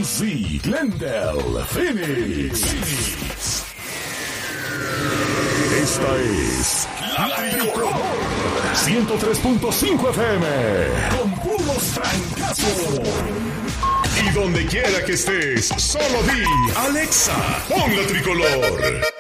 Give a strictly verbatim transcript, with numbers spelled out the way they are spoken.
Nancy, Glendale, Phoenix. Esta es La Tricolor ciento tres punto cinco F M con puros trancazos. Y donde quiera que estés, solo di Alexa, pon La Tricolor.